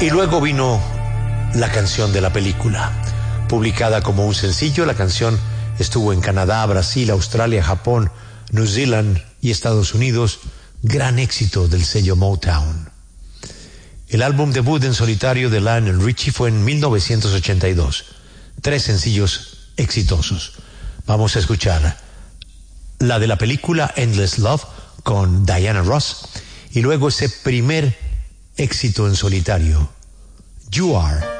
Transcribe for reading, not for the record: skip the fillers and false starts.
Y luego vino la canción de la película. Publicada como un sencillo, la canción estuvo en Canadá, Brasil, Australia, Japón, New Zealand y Estados Unidos. Gran éxito del sello Motown. El álbum debut en solitario de Lionel Richie fue en 1982. 3 sencillos exitosos. Vamos a escuchar la de la película Endless Love con Diana Ross y luego ese primer éxito en solitario, You Are